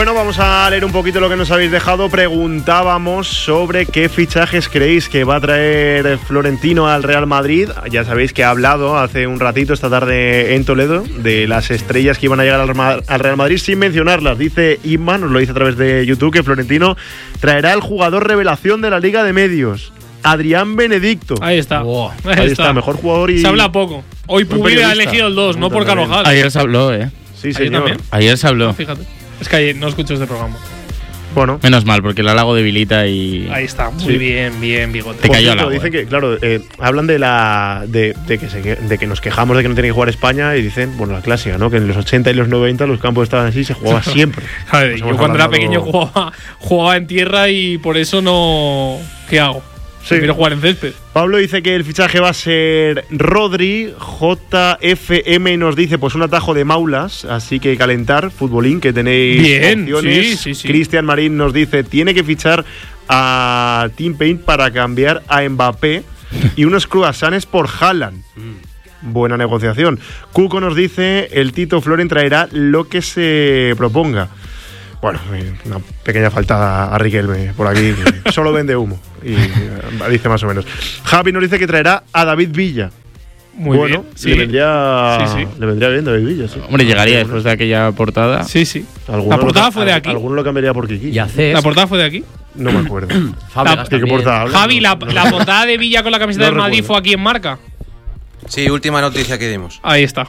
Bueno, vamos a leer un poquito lo que nos habéis dejado. Preguntábamos sobre qué fichajes creéis que va a traer Florentino al Real Madrid. Ya sabéis que ha hablado hace un ratito, esta tarde en Toledo, de las estrellas que iban a llegar al Real Madrid sin mencionarlas. Dice Inma, nos lo dice a través de YouTube, que Florentino traerá el jugador revelación de la Liga de Medios, Adrián Benedicto. Ahí está. Wow. Ahí está, mejor jugador y... Se habla poco. Hoy Pubil ha elegido el 2, no por Carvajal. Ayer se habló, Sí, señor. Ayer se habló. No, fíjate. Es que ayer no escucho este programa. Bueno. Menos mal, porque el halago debilita y… Ahí está, muy bien, Bigote. Te cayó el agua. Dicen que, claro, hablan de que nos quejamos de que no tiene que jugar España y dicen, bueno, la clásica, ¿no? Que en los 80 y los 90 los campos estaban así y se jugaba siempre. Ver, yo cuando era pequeño jugaba en tierra y por eso no… ¿Qué hago? Sí. Quiero jugar en césped. Pablo dice que el fichaje va a ser Rodri. JFM nos dice pues un atajo de Maulas, así que calentar, futbolín, que tenéis bien, opciones. Sí. Cristian Marín nos dice tiene que fichar a Team Paint para cambiar a Mbappé y unos croissants por Haaland. Buena negociación. Cuco nos dice el Tito Floren traerá lo que se proponga. Bueno, una pequeña falta a Riquelme por aquí, que solo vende humo. Y dice más o menos. Javi nos dice que traerá a David Villa. Muy bueno, bien. Sí. Le vendría bien David Villa, sí. Hombre, llegaría después de aquella portada. Sí. La portada fue de aquí. ¿Alguno lo cambiaría por Kiki? ¿La portada fue de aquí? No me acuerdo. ¿Qué portada habla? Javi, la portada de Villa con la camiseta del Madrid fue aquí en Marca. Sí, última noticia que dimos. Ahí está.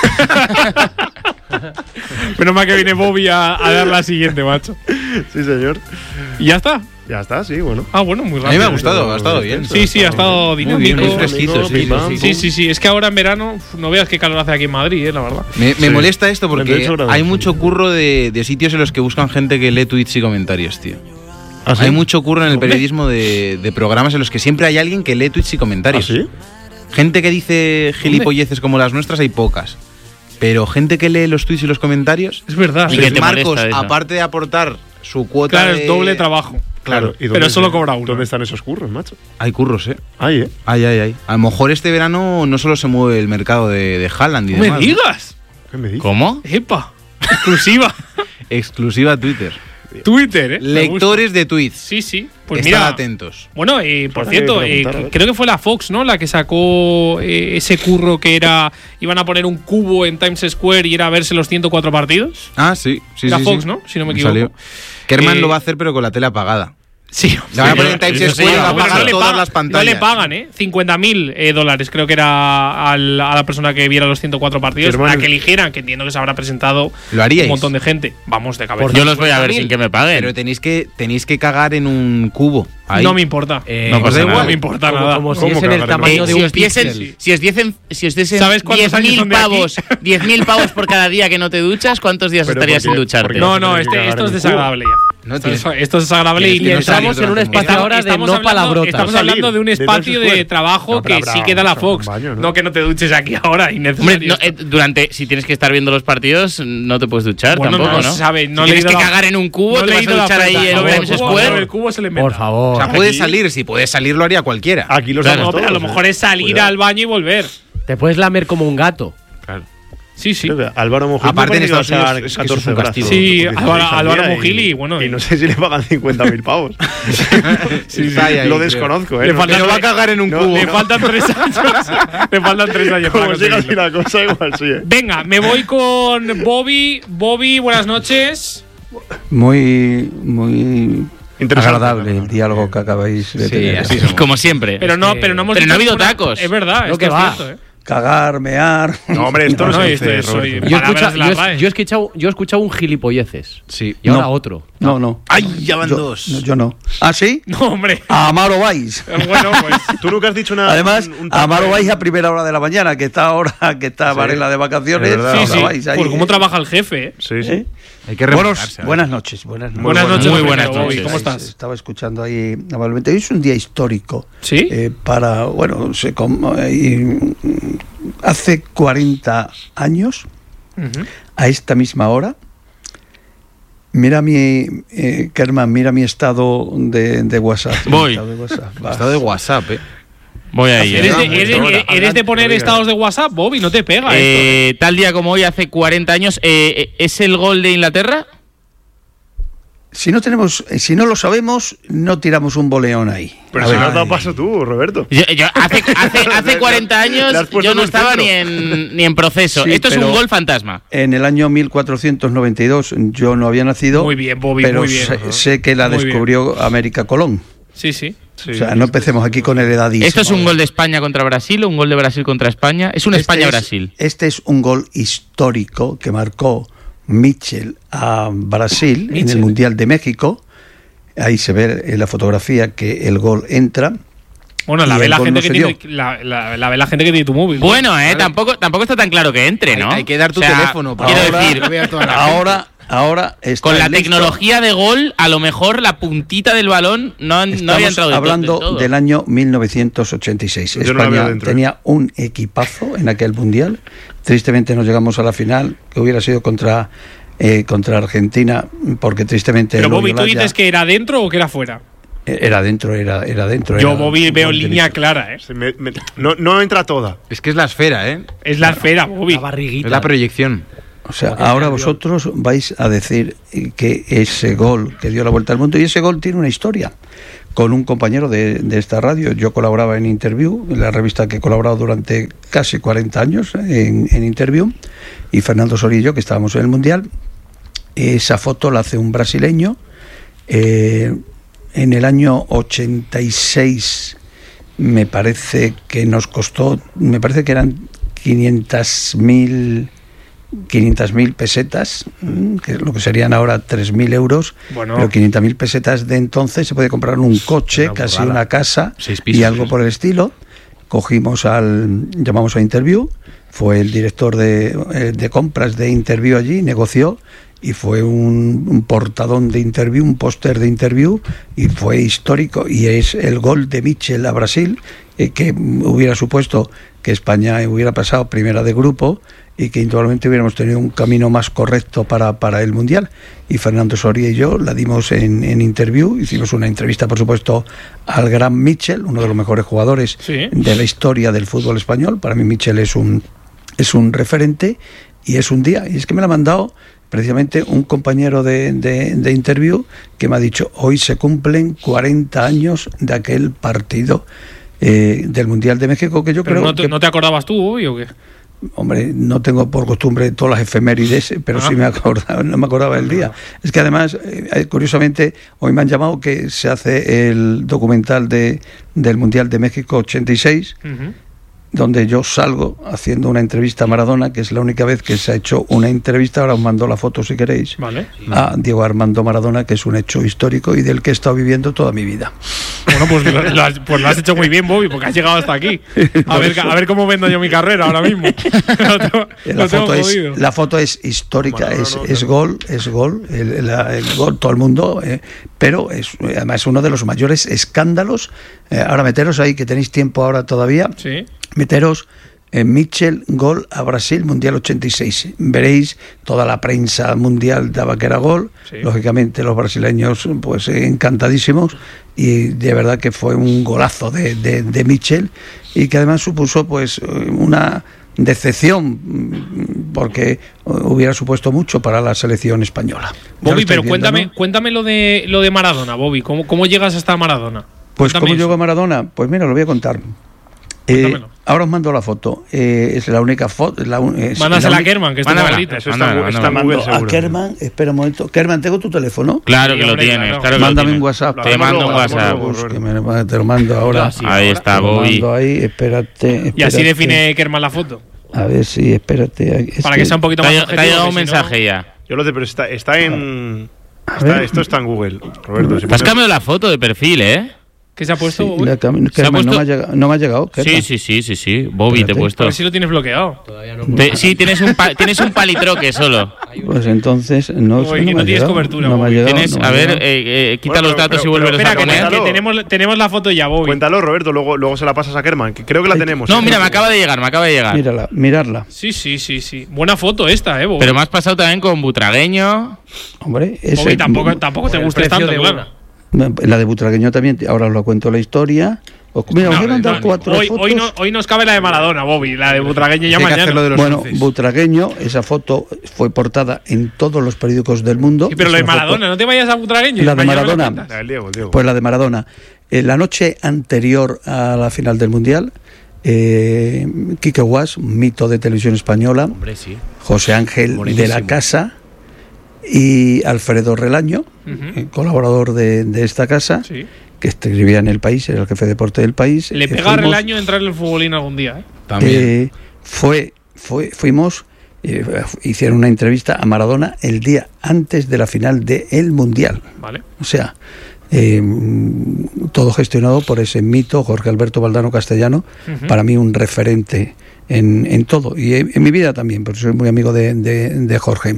Menos mal que viene Bobby a dar la siguiente, macho. Sí, señor. ¿Y ya está? Ya está, sí, bueno. Ah, bueno, muy rápido. A mí me ha gustado, ha estado bien. Sí, ha estado dinámico. Muy fresquito, sí. Es que ahora en verano no veas qué calor hace aquí en Madrid, la verdad. Me molesta esto porque hay mucho curro de sitios en los que buscan gente que lee tweets y comentarios, tío. ¿Ah, sí? Hay mucho curro en el periodismo de programas en los que siempre hay alguien que lee tweets y comentarios. ¿Ah, sí? Gente que dice gilipolleces como las nuestras hay pocas. Pero gente que lee los tweets y los comentarios… Es verdad. ¿Y qué te Marcos, molesta eso? aparte de aportar su cuota Claro, de… es doble trabajo. Claro. Pero solo cobra uno. ¿Dónde están esos curros, macho? Hay curros, Hay. Hay. A lo mejor este verano no solo se mueve el mercado de Haaland y ¡No demás. me digas! ¿Qué me dices? ¿Cómo? ¡Epa! Exclusiva. Exclusiva Twitter. Twitter, Lectores de tweets. Sí. Pues Están mira, atentos. Bueno, por cierto, creo que fue la Fox, ¿no? La que sacó ese curro que era… Iban a poner un cubo en Times Square y era verse los 104 partidos. Ah, sí. La Fox, ¿no? Si no me equivoco. Salió. Kerman lo va a hacer, pero con la tele apagada. Sí. Le van a poner en Times Square y va a pagar todas las pantallas. No le pagan, $50.000 creo que era a la persona que viera los 104 partidos. Para que eligieran, que entiendo que se habrá presentado ¿Lo haríais? un montón de gente. Vamos de cabeza. Yo los voy a ver sin que me paguen. Pero tenéis que cagar en un cubo. Ahí. No me importa. No pasa nada. No me importa nada. Como si es en el tamaño de un píxel. Si os diesen ¿Sabes cuántos años son de aquí? 10.000 pavos por cada día que no te duchas, ¿cuántos días estarías sin ducharte? No, esto es desagradable ya. Esto es desagradable y entramos en un espacio ahora de no palabrotas. Estamos hablando de un espacio de trabajo que sí que da la Fox. No que no te duches aquí ahora, innecesario. Hombre, si tienes que estar viendo los partidos, no te puedes duchar tampoco, ¿no? Tienes que cagar en un cubo, te vas a duchar ahí en Times Square. El cubo se le mete. Por favor. O sea, puedes salir, si puedes salir lo haría cualquiera. Aquí los No, pero a lo mejor es salir al baño y volver. Te puedes lamer como un gato. Claro. Sí. Álvaro Mujil. Aparte en Estados Unidos es 14 un castigo. Sí, Álvaro Mujil y bueno. Y no sé si le pagan 50.000 pavos. Sí, lo desconozco, Pero va a cagar en un cubo. Le faltan 3 años. Le faltan 3 años para Como siga así conseguirlo. la cosa, igual sí. Venga, me voy con Bobby. Bobby, buenas noches. Muy agradable el ¿no? diálogo que acabáis de tener. así somos. Como siempre. Pero no hemos no dicho ha habido ninguna- tacos. Es verdad, Lo esto que es va. cierto, Cagar, mear. No, hombre, esto no, No, se esto dice, es Roberto. hoy. Palabras de la RAE. Yo he escuchado un gilipolleces. Sí. Y ahora No. otro. No. ¡Ay, ya van Yo- dos! no, yo no. ¿Ah, sí? No, hombre. A Amaro Valls. Bueno, pues. Tú nunca has dicho nada. Además, a Amaro Valls a primera hora de la mañana, que está ahora, Varela de vacaciones. es verdad. Sí, Ahora sí. Valls ahí. Por cómo trabaja el jefe, Sí, sí. ¿Eh? Hay que Buenas remontarse. noches. Buenas noches, muy Alfredo, buenas Bobby, noches. ¿cómo estás? Estaba escuchando ahí amablemente. Hoy es un día histórico. ¿Sí? Para, bueno, hace 40 años, a esta misma hora, mira Kerman, mira mi estado de WhatsApp. Voy. Estado de WhatsApp. Estado de WhatsApp, Voy ahí. ¿Eres de poner estados de WhatsApp, Bobby? No te pega esto. Tal día como hoy, hace 40 años, ¿es el gol de Inglaterra? Si no lo sabemos, no tiramos un boleón ahí. Pero si no has dado paso tú, Roberto. Hace 40 años yo no estaba ni en proceso. Sí, esto es un gol fantasma. En el año 1492 yo no había nacido. Muy bien, Bobby, pero muy bien. sé que la descubrió América Colón. Sí, sí. O sea, no empecemos aquí con el edadismo. ¿Esto es un gol de España contra Brasil o un gol de Brasil contra España? Es un España-Brasil. Este es un gol histórico que marcó Mitchell a Brasil en el Mundial de México. Ahí se ve en la fotografía que el gol entra. Bueno, la ve la gente que tiene la ve la gente que tiene tu móvil. Bueno, tampoco está tan claro que entre, ¿no? Hay que dar tu teléfono para quiero decir, ahora está con la listo. Tecnología de gol, a lo mejor la puntita del balón no había entrado hablando del año 1986. Yo España tenía un equipazo en aquel mundial. Tristemente no llegamos a la final, que hubiera sido contra Argentina, porque tristemente. Pero Bobby, ¿tú dices que era dentro o que era fuera? Era dentro. Yo, Bobby, veo línea clara, ¿eh? No entra toda. Es que es la esfera, ¿eh? Es la esfera, Bobby. La barriguita. Es la proyección. O sea, ahora vosotros vais a decir que ese gol que dio la vuelta al mundo, y ese gol tiene una historia. Con un compañero de esta radio, yo colaboraba en Interview, en la revista que he colaborado durante casi 40 años en Interview, y Fernando Soria y yo, que estábamos en el Mundial. Esa foto la hace un brasileño. En el año 86 me parece que nos costó, me parece que eran 500.000 pesetas, que es lo que serían ahora 3.000 euros, bueno, pero 500.000 pesetas de entonces se puede comprar un coche, casi una casa 6 pisos, y algo por el estilo. Llamamos a Interview, fue el director de compras de Interview allí, negoció, y fue un portadón de Interview, un póster de Interview, y fue histórico, y es el gol de Mitchell a Brasil, que hubiera supuesto que España hubiera pasado primera de grupo y que indudablemente hubiéramos tenido un camino más correcto para el Mundial. Y Fernando Soria y yo la dimos en Interview, hicimos una entrevista, por supuesto, al gran Mitchell, uno de los mejores jugadores de la historia del fútbol español. Para mí Mitchell es un referente, y es un día, y es que me lo ha mandado precisamente un compañero de Interview, que me ha dicho: hoy se cumplen 40 años de aquel partido del Mundial de México, que yo creo ¿No te acordabas tú, Bobby, o qué? Hombre, no tengo por costumbre todas las efemérides, pero sí no me acordaba del día. Es que además, curiosamente, hoy me han llamado que se hace el documental del Mundial de México 86, donde yo salgo haciendo una entrevista a Maradona, que es la única vez que se ha hecho una entrevista. Ahora os mando la foto si queréis. Vale. A Diego Armando Maradona, que es un hecho histórico y del que he estado viviendo toda mi vida. Bueno, pues lo has hecho muy bien, Bobby, porque has llegado hasta aquí. A ver cómo vendo yo mi carrera ahora mismo. La foto es histórica, es gol, el gol, todo el mundo, pero además es uno de los mayores escándalos. Ahora meteros ahí, que tenéis tiempo ahora todavía. Sí. Meteros en Mitchell, gol a Brasil, Mundial 86. Veréis, toda la prensa mundial daba que era gol. Sí. Lógicamente los brasileños pues encantadísimos, y de verdad que fue un golazo de Mitchell, y que además supuso pues una decepción, porque hubiera supuesto mucho para la selección española. Bobby, pero cuéntame lo de Maradona, Bobby. ¿Cómo llegas hasta Maradona? Pues ¿cómo llegó a Maradona? Pues mira, lo voy a contar. Ahora os mando la foto. Es la única foto. Mándasela a Kerman, que está malito. Está muy bien, seguro. A Kerman, espera un momento. Kerman, ¿tengo tu teléfono? Claro que lo tienes. Claro. Mándame un WhatsApp. Te mando un WhatsApp. Te lo mando ahora. Ahí está, Bobby. Ahí, espérate. Y así define Kerman la foto. A ver si, espérate. Para que sea un poquito más objetivo. Te ha llegado un mensaje ya. Yo lo sé, pero está en... Esto está en Google, Roberto. Te has cambiado la foto de perfil, ¿eh? ¿Qué se ha puesto, sí, Bobby? No me ha llegado. Sí. Bobby, te he puesto. A ver si lo tienes bloqueado. Sí, tienes un palitroque solo. Pues entonces no tienes cobertura. No me ha llegado, a ver, quita los datos y vuelve a poner. Que tenemos la foto ya, Bobby. Cuéntalo, Roberto, luego se la pasas a Kerman, que creo que la tenemos. No, mira, me acaba de llegar. Mirarla. Sí. Buena foto esta, Bobby. Pero me has pasado también con Butragueño. Hombre, Bobby, tampoco te gustes tanto, claro. La de Butragueño también, ahora os lo cuento la historia. Mira, os voy a mandar 4 fotos. Hoy nos cabe la de Maradona, Bobby, la de Butragueño ya mañana. Bueno, Butragueño, esa foto fue portada en todos los periódicos del mundo. Sí, pero lo de Maradona, no te vayas a Butragueño. La de Maradona, pues la de Maradona. La noche anterior a la final del Mundial, Quique Guas, mito de televisión española, hombre, sí. José Ángel de la Casa y Alfredo Relaño, colaborador de esta casa, sí, que escribía en El País, era el jefe de deporte del País. Le pega a Relaño entrar en el futbolín algún día. También. Fuimos, hicieron una entrevista a Maradona el día antes de la final del Mundial. Vale. O sea, todo gestionado por ese mito, Jorge Alberto Valdano Castellano, para mí un referente en todo, y en mi vida también, porque soy muy amigo de Jorge.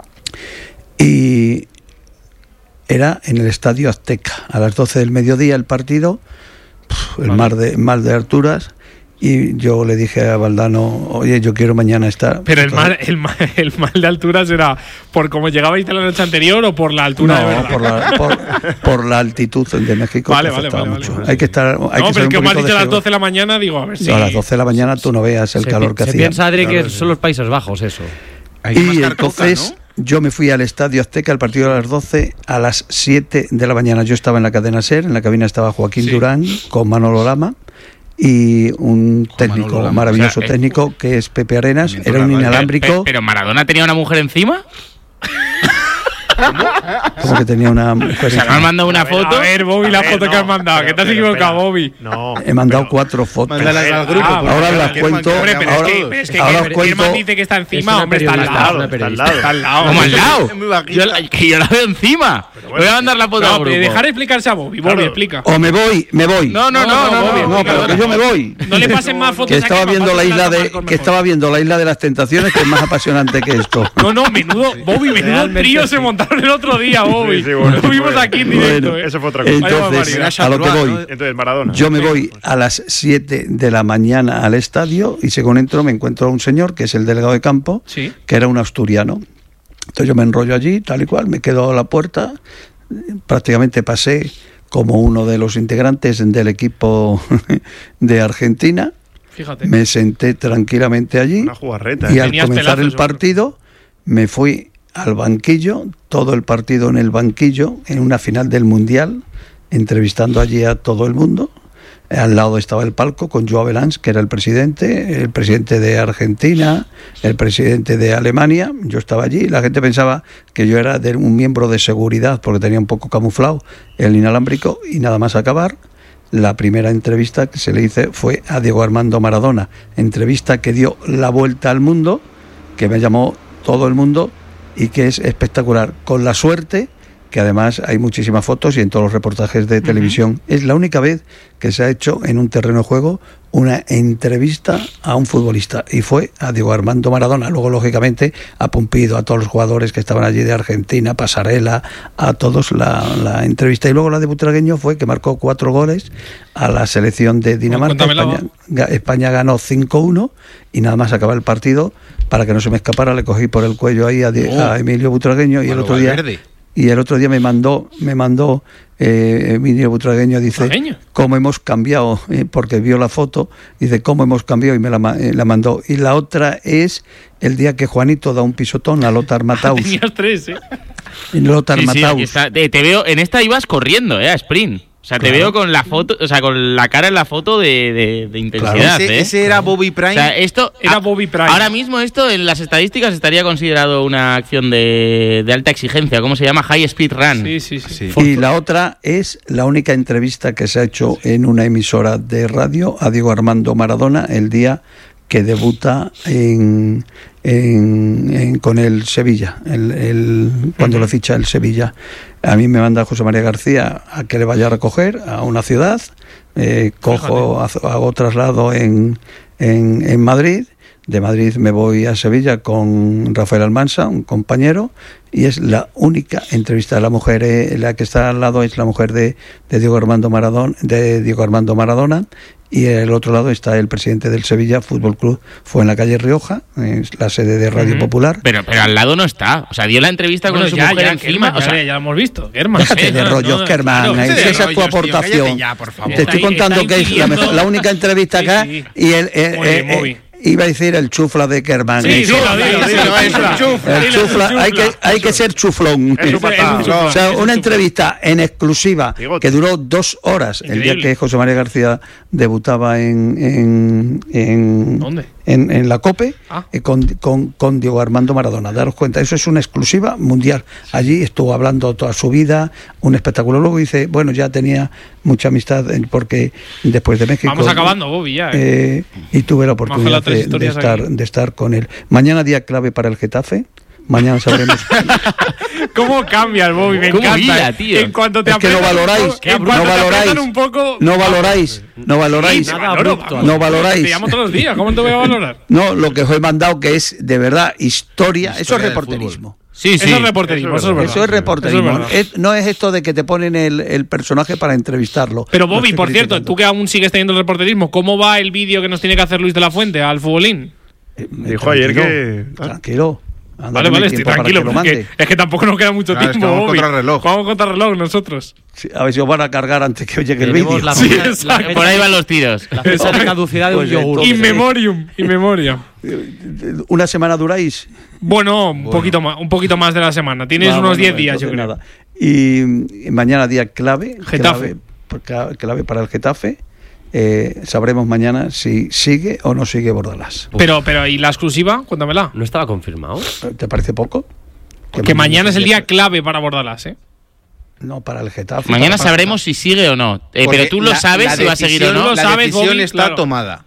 Y era en el Estadio Azteca, a las 12 del mediodía el partido, el mar de alturas, y yo le dije a Valdano, oye, yo quiero mañana estar... Pero el mal de alturas era por cómo llegabais de la noche anterior o por la altura de verdad. por la altitud de México. Vale. Hay que estar... pero que me has dicho a las 12 de la mañana, digo, a ver si... No, a las 12 de la mañana tú no veas el calor que hacía. Se piensa, Adri, que son los Países Bajos, eso. Y entonces... Coca, ¿no? Yo me fui al Estadio Azteca, el partido a las 12, a las 7 de la mañana. Yo estaba en la cadena SER, en la cabina estaba Joaquín Durán con Manolo Lama y un técnico, maravilloso técnico, que es Pepe Arenas. Era un inalámbrico. ¿Pero Maradona tenía una mujer encima? ¿Cómo que tenía una mujer? O sea, ¿me has mandado una foto? A ver, Bobby, la foto que has mandado. Que te has equivocado, Bobby. No. He mandado 4 fotos. Mándalas al grupo. Ahora las cuento. Hombre, pero es que Germán dice que está encima. Hombre, está al lado. Está al lado. ¿Cómo al lado? Que yo la veo encima. Voy a mandar la foto al grupo. Dejar explicarse a Bobby. Bobby, explica. O me voy. No, pero que yo me voy. No le pasen más fotos. Que estaba viendo la isla de las tentaciones, que es más apasionante que esto. No, menudo trío se montaron el otro día, Bobby. Lo vimos aquí en directo. Eso fue otra cosa. Entonces, a lo que voy. Entonces, Maradona. Yo me voy a las 7 de la mañana al estadio y según entro me encuentro a un señor que es el delegado de campo, ¿sí?, que era un asturiano. Entonces yo me enrollo allí, tal y cual, me quedo a la puerta, prácticamente pasé como uno de los integrantes del equipo de Argentina. Fíjate. Me senté tranquilamente allí. Una jugarreta. Y al comenzar el partido me fui al banquillo, todo el partido en el banquillo, en una final del Mundial, entrevistando allí a todo el mundo. Al lado estaba el palco con Joao Belans, que era el presidente de Argentina, el presidente de Alemania. Yo estaba allí, la gente pensaba que yo era un miembro de seguridad porque tenía un poco camuflado el inalámbrico, y nada más acabar, la primera entrevista que se le hice fue a Diego Armando Maradona, entrevista que dio la vuelta al mundo, que me llamó todo el mundo y que es espectacular, con la suerte que además hay muchísimas fotos y en todos los reportajes de televisión. Es la única vez que se ha hecho en un terreno de juego una entrevista a un futbolista, y fue a Diego Armando Maradona. Luego, lógicamente, a Pumpido, a todos los jugadores que estaban allí de Argentina, Pasarela, a todos la entrevista. Y luego la de Butragueño fue que marcó 4 goles a la selección de Dinamarca. España ganó 5-1 y nada más acaba el partido, para que no se me escapara, le cogí por el cuello ahí a Emilio Butragueño, y el otro día... Y el otro día me mandó Emilio Butragueño, dice, ¿cómo hemos cambiado? Porque vio la foto, dice, ¿cómo hemos cambiado? Y me la mandó. Y la otra es el día que Juanito da un pisotón a Lothar Matthaus. Tenías 3, ¿eh? Lothar Matthaus. Te veo, en esta ibas corriendo, a sprint. O sea, te veo con la foto, o sea, con la cara en la foto de intensidad. Claro. Ese era Bobby Prime. O sea, esto era Bobby Prime. Ahora mismo esto en las estadísticas estaría considerado una acción de alta exigencia. ¿Cómo se llama? High Speed Run. Sí. Y la otra es la única entrevista que se ha hecho en una emisora de radio a Diego Armando Maradona el día que debuta con el Sevilla, cuando lo ficha el Sevilla. A mí me manda José María García a que le vaya a recoger a una ciudad, hago traslado en Madrid, de Madrid me voy a Sevilla con Rafael Almansa, un compañero, y es la única entrevista. La mujer, la que está al lado es la mujer de Diego Armando Maradona, y al otro lado está el presidente del Sevilla Fútbol Club. Fue en la calle Rioja, es la sede de Radio Popular. Pero al lado no está. O sea, dio la entrevista con su mujer encima. Kerman, ya lo hemos visto. Kerman. Déjate de rollos, Kerman. Esa es tu aportación. Ya, por favor. Te estoy contando que es la única entrevista acá. Y el iba a decir el chufla de Kerman. Sí, dilo. El chufla, hay que ser chuflón. O sea, una entrevista en exclusiva que duró 2 horas. Increíble. El día que José María García debutaba ¿Dónde? En la COPE con Diego Armando Maradona. Daros cuenta, eso es una exclusiva mundial. Allí estuvo hablando toda su vida, un espectáculo. Luego dice, bueno, ya tenía mucha amistad porque después de México... Vamos acabando, Bobby, ya. Y tuve la oportunidad de estar con él. Mañana día clave para el Getafe. Mañana sabremos. ¿Cómo cambia el Bobby? Me encanta. Hila, tío. En cuanto te es que no valoráis. No valoráis. Te llamo todos los días. ¿Cómo te voy a valorar? No, lo que os he mandado que es de verdad historia. Eso es reporterismo. Sí. Eso es reporterismo. Eso es reporterismo. No es esto de que te ponen el personaje para entrevistarlo. Pero Bobby, por cierto, tú que aún sigues teniendo el reporterismo, ¿cómo va el vídeo que nos tiene que hacer Luis de la Fuente al futbolín? Dijo ayer que... Tranquilo. Vale, estoy tranquilo, porque es que tampoco nos queda mucho tiempo, Bobby. Vamos contra reloj nosotros. Sí, a ver si os van a cargar antes que llegue el vídeo. Por ahí van los tiros. La fecha de caducidad de un yogur. In memoriam. ¿Una semana duráis? Bueno, un poquito más de la semana. Tienes unos 10 días, yo creo. Nada. Y mañana día clave para el Getafe. Sabremos mañana si sigue o no sigue Bordalás. Pero ¿y la exclusiva? Cuéntamela. ¿No estaba confirmado? ¿Te parece poco? Que mañana es el día clave para Bordalás, ¿eh? No, para el Getafe. Mañana sabremos si sigue o no. Pero tú lo sabes si va a seguir o no. La decisión está tomada.